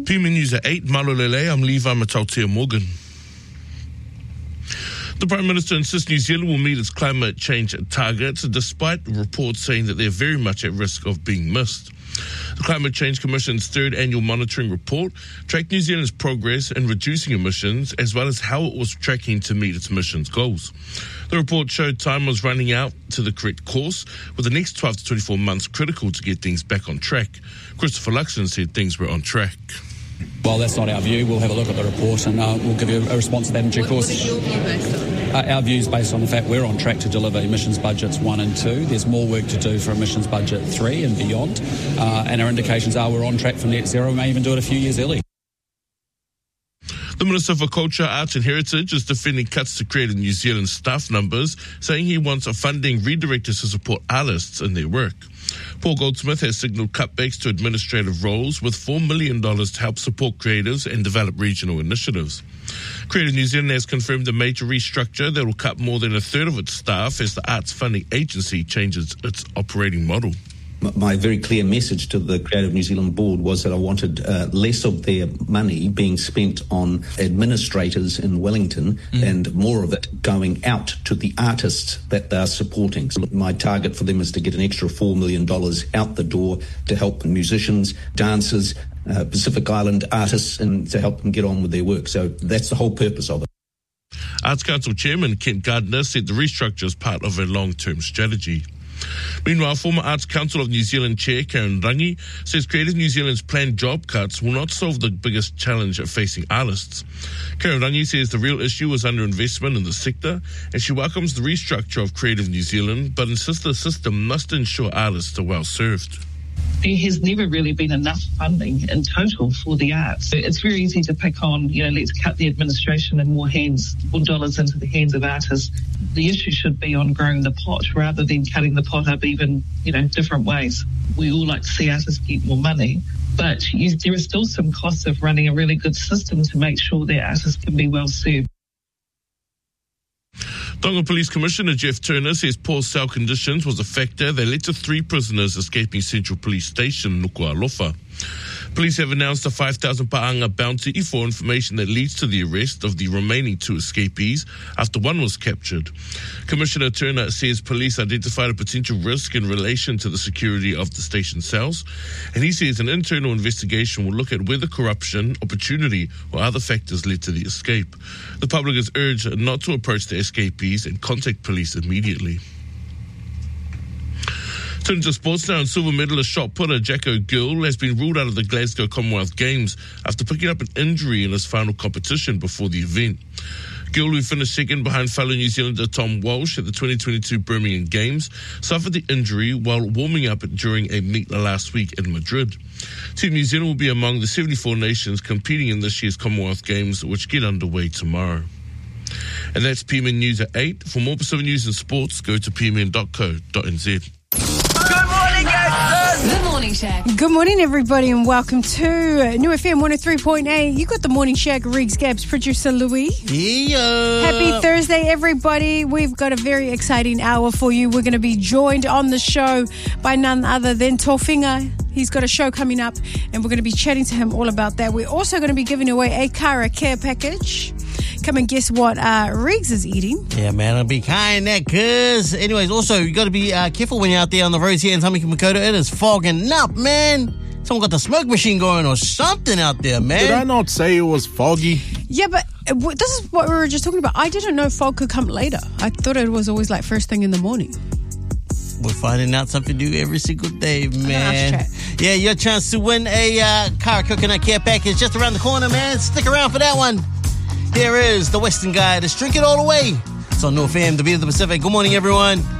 PM News at 8, Malolele, I'm Levi Matautia Morgan. The Prime Minister insists New Zealand will meet its climate change targets, despite reports saying that they're very much at risk of being missed. The Climate Change Commission's third annual monitoring report tracked New Zealand's progress in reducing emissions, as well as how it was tracking to meet its emissions goals. The report showed time was running out to the correct course, with the next 12 to 24 months critical to get things back on track. Christopher Luxon said things were on track. Well, that's not our view. We'll have a look at the report and we'll give you a response to that in due course. What is your view based on? Our view is based on the fact we're on track to deliver emissions budgets 1 and 2. There's more work to do for emissions budget 3 and beyond. And our indications are we're on track for net zero. We may even do it a few years early. The Minister for Culture, Arts and Heritage is defending cuts to Creative New Zealand staff numbers, saying he wants a funding redirected to support artists in their work. Paul Goldsmith has signalled cutbacks to administrative roles with $4 million to help support creatives and develop regional initiatives. Creative New Zealand has confirmed a major restructure that will cut more than a third of its staff as the Arts Funding Agency changes its operating model. My very clear message to the Creative New Zealand board was that I wanted less of their money being spent on administrators in Wellington and more of it going out to the artists that they're supporting. So my target for them is to get an extra $4 million out the door to help musicians, dancers, Pacific Island artists, and to help them get on with their work. So that's the whole purpose of it. Arts Council Chairman Kent Gardner said the restructure is part of a long-term strategy. Meanwhile, former Arts Council of New Zealand Chair Karen Rangi says Creative New Zealand's planned job cuts will not solve the biggest challenge facing artists. Karen Rangi says the real issue is underinvestment in the sector, and she welcomes the restructure of Creative New Zealand, but insists the system must ensure artists are well served. There has never really been enough funding in total for the arts. It's very easy to pick on, let's cut the administration and more dollars into the hands of artists. The issue should be on growing the pot rather than cutting the pot up even, different ways. We all like to see artists get more money, but there are still some costs of running a really good system to make sure that artists can be well served. Tonga Police Commissioner Jeff Turner says poor cell conditions was a factor that led to 3 prisoners escaping Central Police Station, Nuku'alofa. Police have announced a 5,000 pa'anga bounty for information that leads to the arrest of the remaining 2 escapees after one was captured. Commissioner Turner says police identified a potential risk in relation to the security of the station cells, and he says an internal investigation will look at whether corruption, opportunity or other factors led to the escape. The public is urged not to approach the escapees and contact police immediately. Turning to sports now, and silver medalist shot putter Jacko Gill has been ruled out of the Glasgow Commonwealth Games after picking up an injury in his final competition before the event. Gill, who finished second behind fellow New Zealander Tom Walsh at the 2022 Birmingham Games, suffered the injury while warming up during a meet last week in Madrid. Team New Zealand will be among the 74 nations competing in this year's Commonwealth Games, which get underway tomorrow. And that's PMN News at 8. For more Pacific news and sports, go to pmn.co.nz. The Morning Shack. Good morning, everybody, and welcome to New FM 103.8. You got the Morning Shack, Riggs, Gabs, producer Louis. Yeah. Happy Thursday, everybody. We've got a very exciting hour for you. We're going to be joined on the show by none other than Tofinga. He's got a show coming up, and we're going to be chatting to him all about that. We're also going to be giving away a Kara care package. Come and guess what Riggs is eating. Yeah, man, I'll be kind that, cuz. Anyways, also, you got to be careful when you're out there on the roads here in Tamaki Makaurau. It is fogging up, man. Someone got the smoke machine going or something out there, man. Did I not say it was foggy? Yeah, but this is what we were just talking about. I didn't know fog could come later. I thought it was always like first thing in the morning. We're finding out something new every single day, man. Yeah, your chance to win a Kara Coconut Care Package just around the corner, man. Stick around for that one. Here is the Western Guy. Let's drink it all the way. It's on North FM, the Beat of the Pacific. Good morning, everyone.